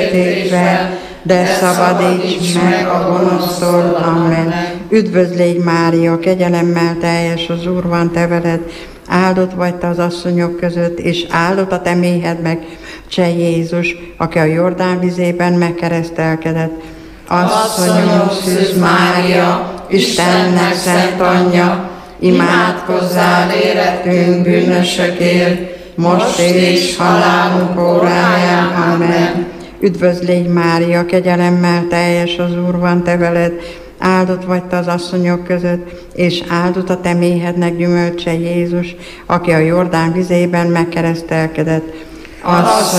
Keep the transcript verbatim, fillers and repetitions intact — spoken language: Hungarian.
kísértésbe, de szabadíts meg a gonosztól. Amen. Üdvözl légy, Mária, kegyelemmel teljes, az Úr van te veled, áldott vagy te az asszonyok között, és áldott a te méhed meg, Cse Jézus, aki a Jordán vizében megkeresztelkedett. Asszonyom, Szűz Mária, Istennek szent anyja, imádkozzál érettünk bűnösökért, most és halálunk óráján. Amen. Üdvözl légy, Mária, kegyelemmel teljes, az Úr van te veled, áldott vagy te az asszonyok között, és áldott a te méhednek gyümölcse Jézus, aki a Jordán vizében megkeresztelkedett. Asszonyom,